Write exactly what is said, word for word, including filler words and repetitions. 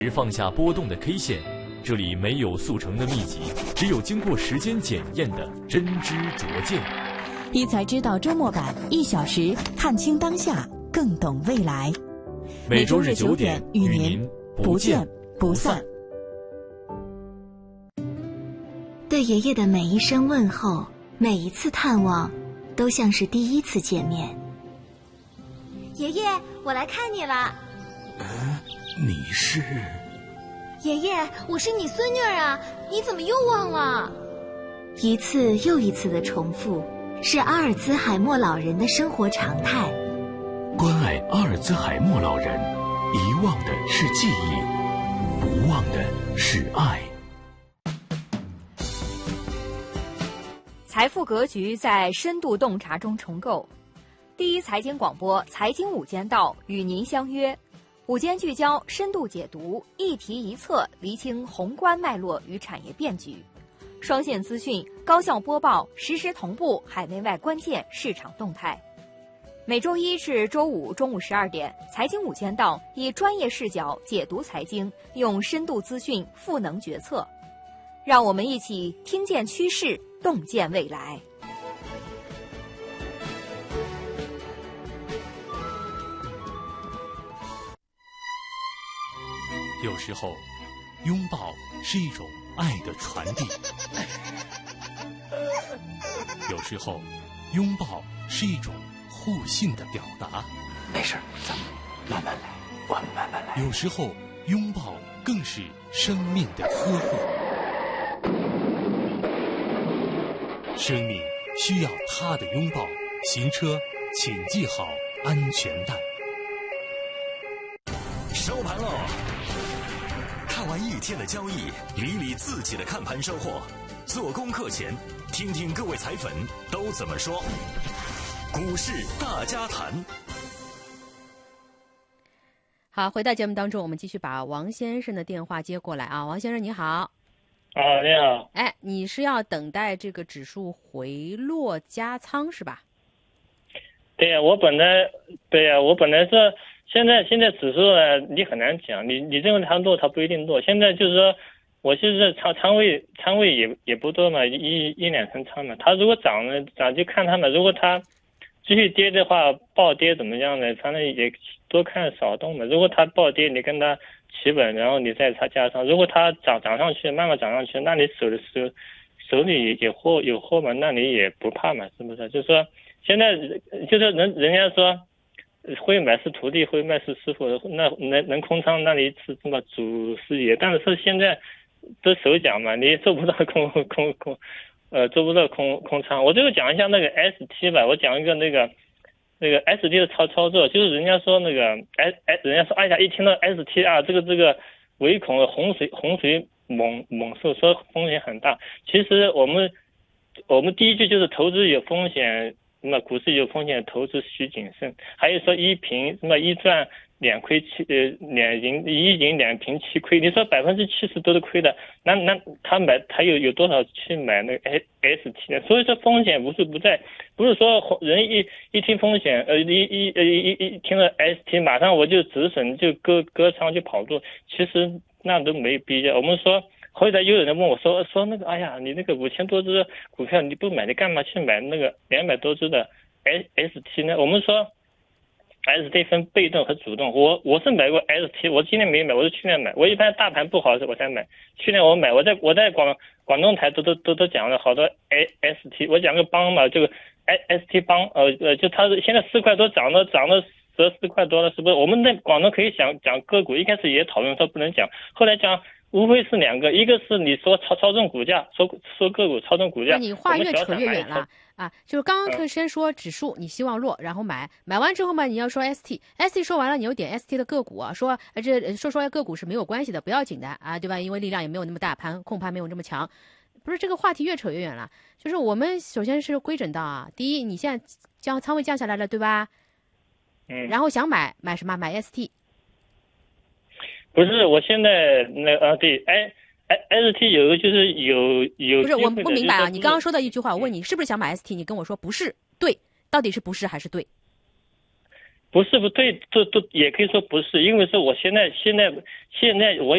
放下波动的 K 线，这里没有速成的秘籍，只有经过时间检验的真知灼见。 一才知道周末版，一小时看清当下，更懂未来。 每周日九点与您不见不散。 对爷爷的每一声问候，每一次探望，都像是第一次见面。 爷爷，我来看你了。 嗯，你是？ 爷爷，我是你孙女儿啊，你怎么又忘了？ 一次又一次的重复，是阿尔兹海默老人的生活常态。 关爱阿尔兹海默老人，遗忘的是记忆，不忘的是爱。 财富格局在深度洞察中重构。第一财经广播财经午间道与您相约，午间聚焦，深度解读，一题一策，厘清宏观脉络与产业变局，双线资讯，高效播报，实时同步海内外关键市场动态。每周一至周五中午十二点，财经午间道以专业视角解读财经，用深度资讯赋能决策，让我们一起听见趋势，洞见未来。 有时候，拥抱是一种爱的传递；有时候，拥抱是一种互信的表达。 没事，咱们慢慢来，我们慢慢来。 有时候，拥抱更是生命的呵护。生命需要他的拥抱，行车请系好安全带。 收盘喽！看完一天的交易，理理自己的看盘收获。做功课前，听听各位财粉都怎么说。股市大家谈。 好，回到节目当中，我们继续把王先生的电话接过来啊。王先生你好。 啊，你好。 哎，你是要等待这个指数回落加仓是吧？ 对呀、啊，我本来对呀、啊，我本来是现在现在指数呢，你很难讲，你你认为它落，它不一定落。现在就是说，我就是仓仓位仓位也也不多嘛，一一两成仓嘛。它如果涨呢，涨就看它嘛。如果它继续跌的话，暴跌怎么样呢？反正也多看少动嘛。如果它暴跌，你跟它企稳，然后你再它加上。如果它涨涨上去，慢慢涨上去，那你手的手手里有货有货嘛，那你也不怕嘛，是不是？就是说现在就是人人家说会买是徒弟，会卖是师傅，那能能空仓，那你是什么祖师爷？但是现在这手讲嘛，你做不到空空空。呃，做不到空空仓。我这个讲一下那个 S T 吧，我讲一个那个那个 S T 的操操作，就是人家说那个 S S， 人家说哎呀，一听到 S T 啊，这个这个唯恐洪水洪水猛猛兽，说风险很大。其实我们我们第一句就是投资有风险，那么股市有风险，投资需谨慎。还有说一平什么一赚两亏七呃两赢一赢两平七亏，你说百分之七十都是亏的，那那他买他有有多少去买那个 S T 呢？所以说风险无处不在，不是说人一一听风险呃一一呃一一一听了 S T 马上我就止损就割割仓就跑路，其实那都没必要。我们说后来又有人问我说说那个哎呀你那个五千多只股票你不买你干嘛去买那个两百多只的 S T 呢？我们说S T 分被动和主动，我我是买过 S T， 我今年没买，我是去年买。我一般大盘不好的时候我才买，去年我买，我在我在广广东台都都都都讲了好多 S T， 我讲个帮嘛，这个 S T 帮，呃呃，就它现在四块多涨了涨了十四块多了，是不是？我们在广东可以讲讲个股，一开始也讨论说不能讲，后来讲无非是两个，一个是你说操操纵股价，说说个股操纵股价， 你话越扯越远了。啊，就是刚刚先说指数，你希望落，然后买，买完之后嘛，你要说 S T，S T 说完了，你又点 S T 的个股啊，说呃这说说个股是没有关系的，不要紧的啊，对吧？因为力量也没有那么大，盘控盘没有这么强，不是这个话题越扯越远了。就是我们首先是规整到啊，第一，你现在将仓位降下来了，对吧？ 嗯。 然后想买买什么？买 S T。 不是，我现在那啊对，哎。S T 有个就是有有不是我不明白啊！你刚刚说的一句话，我问你是不是想买 S T， 你跟我说不是，对，到底是不是还是对？ 不是不对，这都也可以说不是，因为是我现在现在现在我